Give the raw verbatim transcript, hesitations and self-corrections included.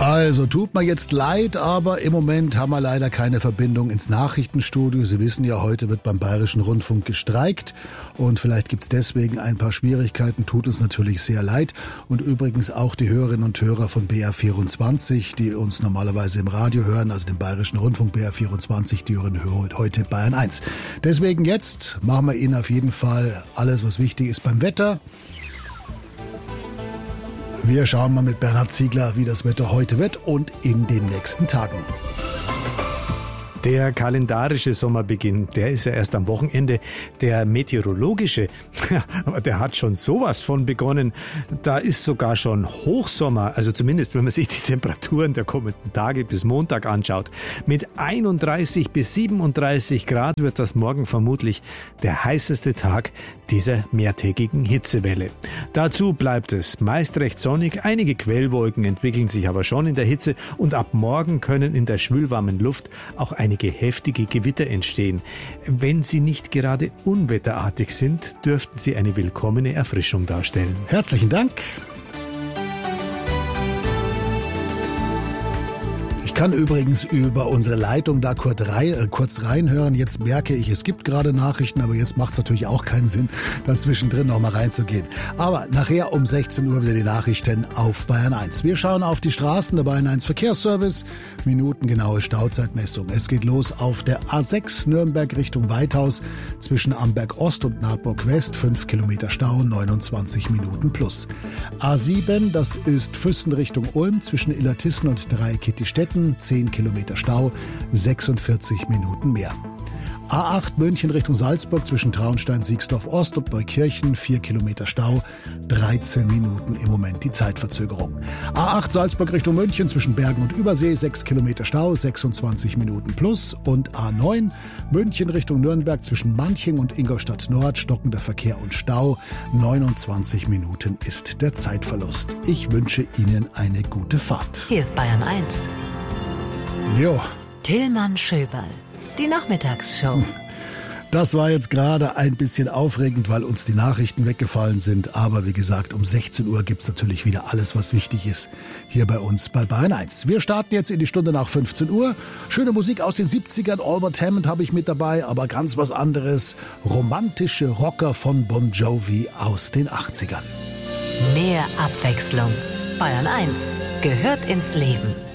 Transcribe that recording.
Also, tut mir jetzt leid, aber im Moment haben wir leider keine Verbindung ins Nachrichtenstudio. Sie wissen ja, heute wird beim Bayerischen Rundfunk gestreikt und vielleicht gibt's deswegen ein paar Schwierigkeiten. Tut uns natürlich sehr leid. Und übrigens auch die Hörerinnen und Hörer von B R vierundzwanzig, die uns normalerweise im Radio hören, also den Bayerischen Rundfunk B R vierundzwanzig, die hören heute Bayern eins. Deswegen jetzt machen wir Ihnen auf jeden Fall alles, was wichtig ist beim Wetter. Wir schauen mal mit Bernhard Ziegler, wie das Wetter heute wird und in den nächsten Tagen. Der kalendarische Sommerbeginn, der ist ja erst am Wochenende. Der meteorologische, aber der hat schon sowas von begonnen. Da ist sogar schon Hochsommer, also zumindest wenn man sich die Temperaturen der kommenden Tage bis Montag anschaut. Mit einunddreißig bis siebenunddreißig Grad wird das morgen vermutlich der heißeste Tag dieser mehrtägigen Hitzewelle. Dazu bleibt es meist recht sonnig, einige Quellwolken entwickeln sich aber schon in der Hitze und ab morgen können in der schwülwarmen Luft auch ein einige heftige Gewitter entstehen. Wenn sie nicht gerade unwetterartig sind, dürften sie eine willkommene Erfrischung darstellen. Herzlichen Dank. Ich kann übrigens über unsere Leitung da kurz, rein, äh, kurz reinhören. Jetzt merke ich, es gibt gerade Nachrichten, aber jetzt macht es natürlich auch keinen Sinn, da zwischendrin noch mal reinzugehen. Aber nachher um sechzehn Uhr wieder die Nachrichten auf Bayern eins. Wir schauen auf die Straßen der Bayern eins Verkehrsservice. Minutengenaue Stauzeitmessung. Es geht los auf der A sechs Nürnberg Richtung Weithaus zwischen Amberg Ost und Nahtburg West. fünf Kilometer Stau, neunundzwanzig Minuten plus. A sieben, das ist Füssen Richtung Ulm zwischen Illertissen und Dreieckittistetten. zehn Kilometer Stau, sechsundvierzig Minuten mehr. A acht München Richtung Salzburg zwischen Traunstein, Siegsdorf Ost und Neukirchen, vier Kilometer Stau, dreizehn Minuten im Moment die Zeitverzögerung. A acht Salzburg Richtung München zwischen Bergen und Übersee, sechs Kilometer Stau, sechsundzwanzig Minuten plus. Und A neun München Richtung Nürnberg zwischen Manching und Ingolstadt Nord, stockender Verkehr und Stau, neunundzwanzig Minuten ist der Zeitverlust. Ich wünsche Ihnen eine gute Fahrt. Hier ist Bayern eins. Jo. Tillmann Schöberl, die Nachmittagsshow. Das war jetzt gerade ein bisschen aufregend, weil uns die Nachrichten weggefallen sind. Aber wie gesagt, um sechzehn Uhr gibt's natürlich wieder alles, was wichtig ist, hier bei uns bei Bayern eins. Wir starten jetzt in die Stunde nach fünfzehn Uhr. Schöne Musik aus den siebzigern, Albert Hammond habe ich mit dabei, aber ganz was anderes. Romantische Rocker von Bon Jovi aus den achtzigern. Mehr Abwechslung. Bayern eins gehört ins Leben.